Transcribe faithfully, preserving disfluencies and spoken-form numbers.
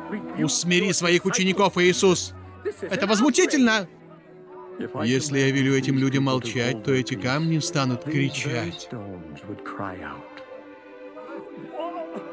Усмири своих учеников, Иисус! Это возмутительно! Если я велю этим людям молчать, то эти камни станут кричать.